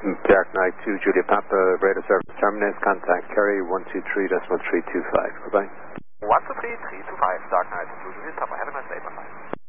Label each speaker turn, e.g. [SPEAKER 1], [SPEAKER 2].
[SPEAKER 1] Dark Knight 2, Julia Papa, radar service terminus, contact carry 123.325. Goodbye.
[SPEAKER 2] 123.325, Dark Knight 2, Julia Papa. Have a nice day. Bye-bye.